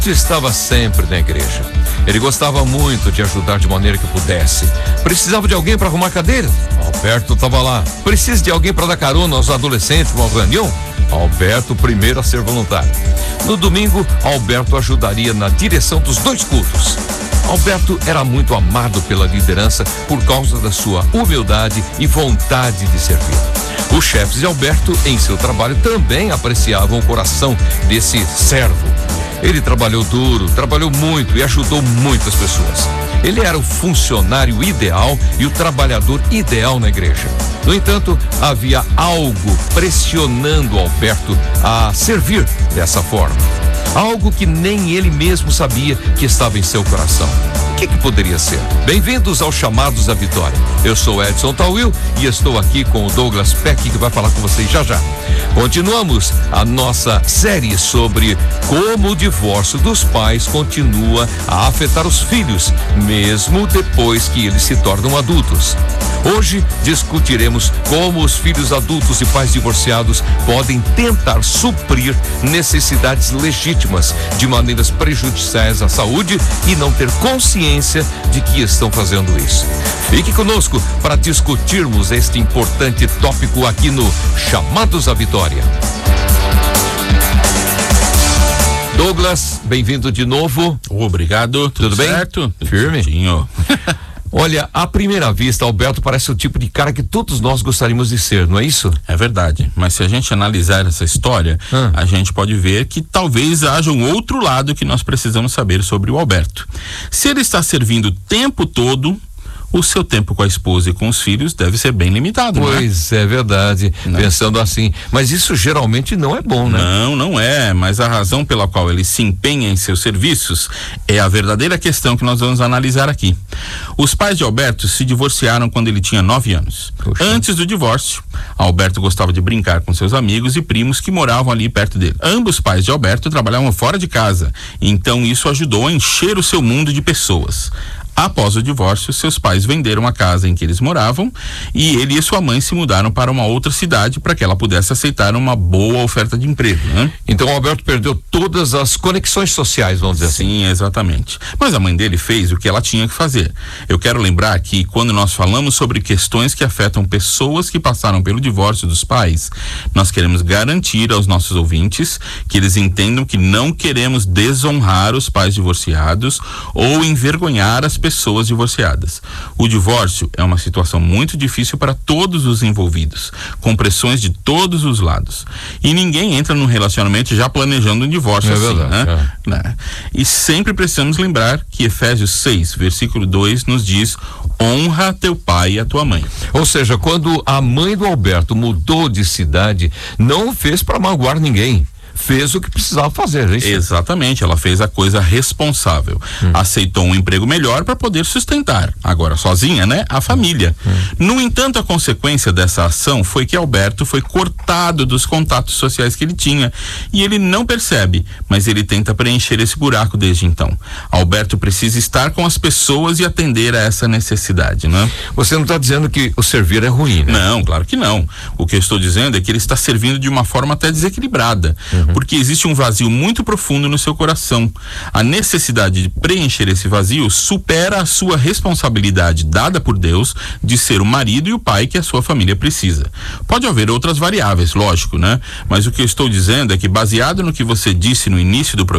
Estava sempre na igreja. Ele gostava muito de ajudar de maneira que pudesse. Precisava de alguém para arrumar cadeira? Alberto estava lá. Precisa de alguém para dar carona aos adolescentes numa reunião? Alberto, primeiro a ser voluntário. No domingo, Alberto ajudaria na direção dos 2 cultos. Alberto era muito amado pela liderança por causa da sua humildade e vontade de servir. Os chefes de Alberto, em seu trabalho, também apreciavam o coração desse servo. Ele trabalhou duro, trabalhou muito e ajudou muitas pessoas. Ele era o funcionário ideal e o trabalhador ideal na igreja. No entanto, havia algo pressionando Alberto a servir dessa forma. Algo que nem ele mesmo sabia que estava em seu coração. O que poderia ser? Bem-vindos aos Chamados à Vitória. Eu sou Edson Tawil e estou aqui com o Douglas Peck, que vai falar com vocês já já. Continuamos a nossa série sobre como o divórcio dos pais continua a afetar os filhos, mesmo depois que eles se tornam adultos. Hoje discutiremos como os filhos adultos e pais divorciados podem tentar suprir necessidades legítimas de maneiras prejudiciais à saúde e não ter consciência de que estão fazendo isso. Fique conosco para discutirmos este importante tópico aqui no Chamados à Vitória. Douglas, bem-vindo de novo. Obrigado. Tudo bem? Certo? Firme? Certinho. Olha, à primeira vista, Alberto parece o tipo de cara que todos nós gostaríamos de ser, não é isso? É verdade, mas se a gente analisar essa história, a gente pode ver que talvez haja um outro lado que nós precisamos saber sobre o Alberto. Se ele está servindo o tempo todo, o seu tempo com a esposa e com os filhos deve ser bem limitado, pois não é? É verdade, não. Pensando assim, mas isso geralmente não é bom, né? Não é, mas a razão pela qual ele se empenha em seus serviços é a verdadeira questão que nós vamos analisar aqui. Os pais de Alberto se divorciaram quando ele tinha 9 anos. Poxa. Antes do divórcio, Alberto gostava de brincar com seus amigos e primos que moravam ali perto dele. Ambos os pais de Alberto trabalhavam fora de casa, então isso ajudou a encher o seu mundo de pessoas. Após o divórcio, seus pais venderam a casa em que eles moravam e ele e sua mãe se mudaram para uma outra cidade para que ela pudesse aceitar uma boa oferta de emprego, né? Então o Alberto perdeu todas as conexões sociais, vamos dizer assim. Sim, exatamente. Mas a mãe dele fez o que ela tinha que fazer. Eu quero lembrar que quando nós falamos sobre questões que afetam pessoas que passaram pelo divórcio dos pais, nós queremos garantir aos nossos ouvintes que eles entendam que não queremos desonrar os pais divorciados ou envergonhar as pessoas divorciadas. O divórcio é uma situação muito difícil para todos os envolvidos, com pressões de todos os lados. E ninguém entra num relacionamento já planejando um divórcio assim, verdade, né? E sempre precisamos lembrar que Efésios 6, versículo 2 nos diz: honra teu pai e a tua mãe. Ou seja, quando a mãe do Alberto mudou de cidade, não fez para magoar ninguém. Fez o que precisava fazer, é isso? Exatamente, ela fez a coisa responsável. Aceitou um emprego melhor para poder sustentar, agora sozinha, né? A família. No entanto, a consequência dessa ação foi que Alberto foi cortado dos contatos sociais que ele tinha. E ele não percebe, mas ele tenta preencher esse buraco desde então. Alberto precisa estar com as pessoas e atender a essa necessidade, né? Você não está dizendo que o servir é ruim, né? Não, claro que não. O que eu estou dizendo é que ele está servindo de uma forma até desequilibrada. Porque existe um vazio muito profundo no seu coração. A necessidade de preencher esse vazio supera a sua responsabilidade dada por Deus de ser o marido e o pai que a sua família precisa. Pode haver outras variáveis, lógico, né? Mas o que eu estou dizendo é que, baseado no que você disse no início do programa,